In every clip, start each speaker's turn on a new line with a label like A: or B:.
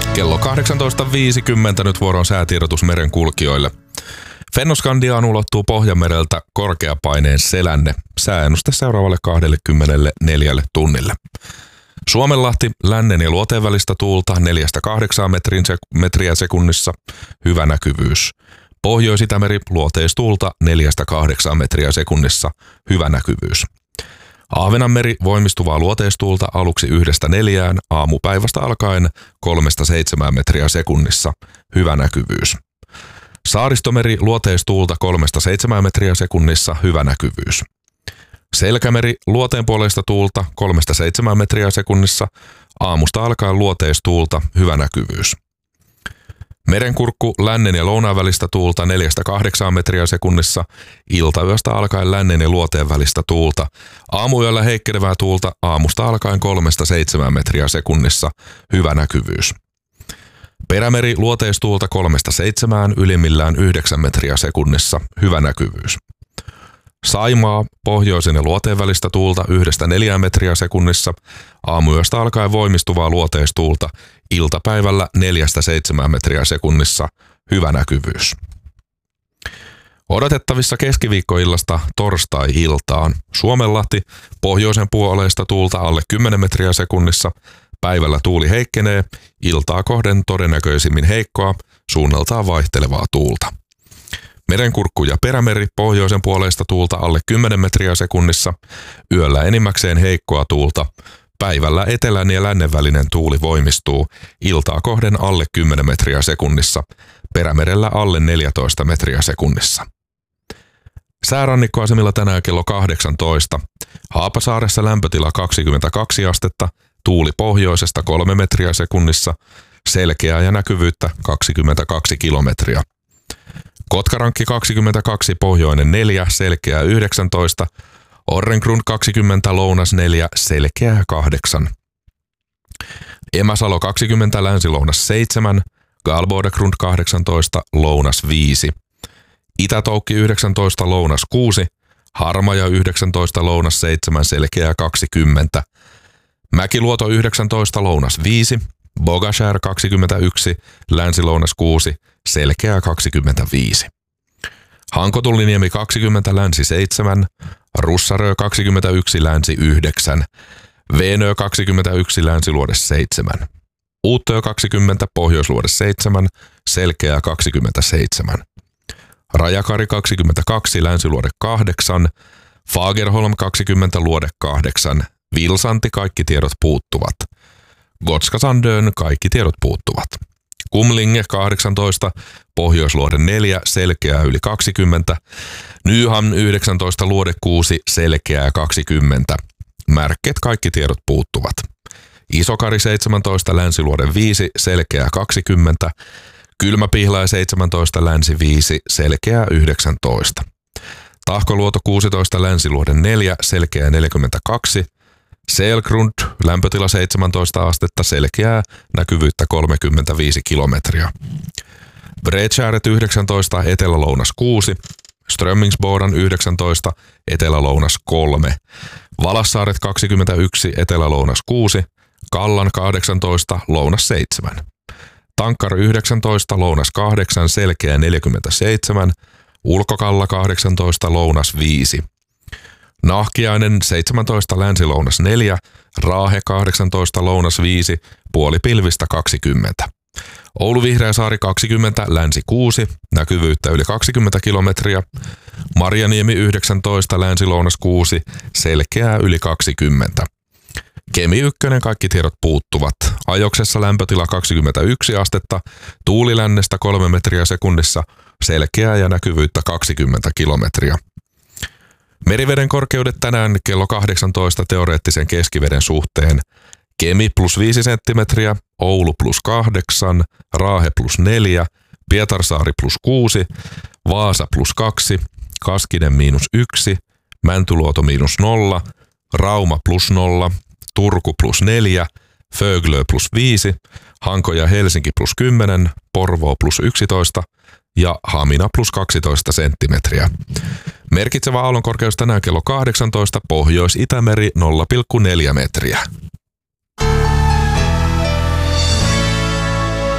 A: Kello 18.50 nyt vuoron säätiedotus merenkulkijoille. Fennoskandiaan ulottuu Pohjanmereltä korkeapaineen selänne. Sääennuste seuraavalle 24 tunnille. Suomenlahti lännen ja luoteen välistä tuulta 4-8 metriä sekunnissa. Hyvä näkyvyys. Pohjois-Itämeri luoteistuulta 4-8 metriä sekunnissa. Hyvä näkyvyys. Ahvenanmeri voimistuvaa luoteistuulta aluksi 1-4, aamupäivästä alkaen 3-7 metriä sekunnissa. Hyvä näkyvyys. Saaristomeri luoteistuulta 3-7 metriä sekunnissa. Hyvä näkyvyys. Selkämeri luoteenpuoleista tuulta 3-7 metriä sekunnissa. Aamusta alkaen luoteistuulta. Hyvä näkyvyys. Merenkurkku lännen ja lounaan välistä tuulta 4-8 metriä sekunnissa. Iltayöstä alkaen lännen ja luoteen välistä tuulta. Aamuyöllä heikkenevää tuulta aamusta alkaen 3-7 metriä sekunnissa. Hyvä näkyvyys. Perämeri luoteistuulta 3-7, ylimmillään 9 metriä sekunnissa. Hyvä näkyvyys. Saimaa pohjoisen ja luoteen välistä tuulta 1-4 metriä sekunnissa. Aamuyöstä alkaen voimistuvaa luoteistuulta. Iltapäivällä 4-7 metriä sekunnissa. Hyvä näkyvyys. Odotettavissa keskiviikkoillasta torstai-iltaan. Suomenlahti pohjoisen puoleista tuulta alle 10 metriä sekunnissa. Päivällä tuuli heikkenee. Iltaa kohden todennäköisimmin heikkoa, suunnaltaan vaihtelevaa tuulta. Merenkurkku ja perämeri pohjoisen puoleista tuulta alle 10 metriä sekunnissa. Yöllä enimmäkseen heikkoa tuulta. Päivällä etelän ja lännen välinen tuuli voimistuu. Iltaa kohden alle 10 metriä sekunnissa. Perämerellä alle 14 metriä sekunnissa. Säärannikkoasemilla tänään kello 18. Haapasaaressa lämpötila 22 astetta. Tuuli pohjoisesta 3 metriä sekunnissa. Selkeää ja näkyvyyttä 22 kilometriä. Kotkarankki 22, pohjoinen 4, selkeää 19. Orrengrund 20, lounas 4, selkeää 8. Emäsalo 20, länsi-lounas 7. Galbodegrund 18, lounas 5. Itätoukki 19, lounas 6. Harmaja 19, lounas 7, selkeää 20. Mäkiluoto 19, lounas 5. Bogashär 21, länsi-lounas 6, selkeää 25. Hankotulliniemi 20, länsi 7. Russarö 21, länsi 9. Veenö 21, länsiluode 7. Uuttöö 20, pohjoisluode 7, selkeää 27. Rajakari 22, länsiluode 8. Fagerholm 20, luode 8. Vilsanti kaikki tiedot puuttuvat. Gotska Sandön kaikki tiedot puuttuvat. Kumlinge 18, pohjoisluode 4, selkeää yli 20. Nyhamn 19, luode 6, selkeää 20. Märket kaikki tiedot puuttuvat. Isokari 17, länsiluode 5, selkeää 20. Kylmäpihlaja 17, länsi 5, selkeää 19. Tahkoluoto 16, länsiluode 4, selkeää 42. Selgrund, lämpötila 17 astetta, selkeää, näkyvyyttä 35 kilometriä. Bredskäret 19, etelä-lounas 6. Strömmingsbodan 19, etelä-lounas 3. Valassaaret 21, etelä-lounas 6. Kallan 18, lounas 7. Tankkar 19, lounas 8, selkeää 47. Ulkokalla 18, lounas 5. Nahkiainen 17, länsi-lounas 4, Raahe 18, lounas 5, puolipilvistä 20. Oulu Vihreäsaari 20, länsi 6, näkyvyyttä yli 20 kilometriä. Marjaniemi 19, länsi-lounas 6, selkeää yli 20. Kemi 1, kaikki tiedot puuttuvat. Ajoksessa lämpötila 21 astetta, tuuli lännestä 3 metriä sekunnissa, selkeää ja näkyvyyttä 20 kilometriä. Meriveden korkeudet tänään kello 18 teoreettisen keskiveden suhteen. Kemi +5 senttimetriä, Oulu +8, Raahe +4, Pietarsaari +6, Vaasa +2, Kaskinen -1, Mäntyluoto -0, Rauma +0, Turku +4, Föglö +5, Hanko ja Helsinki +10, Porvoo +11 ja Hamina +12 senttimetriä. Merkitsevä aallonkorkeus tänään kello 18, Pohjois-Itämeri 0,4 metriä.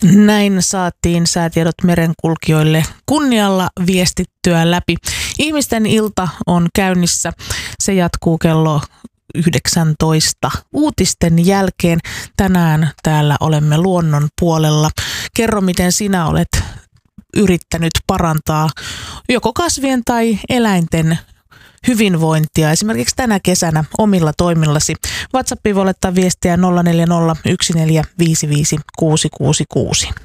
B: Näin saatiin säätiedot merenkulkijoille kunnialla viestittyä läpi. Ihmisten ilta on käynnissä. Se jatkuu kello 19 uutisten jälkeen. Tänään täällä olemme luonnon puolella. Kerro, miten sinä olet yrittänyt parantaa joko kasvien tai eläinten hyvinvointia esimerkiksi tänä kesänä omilla toimillasi. WhatsAppiin voi laittaa viestiä 040 1455 666.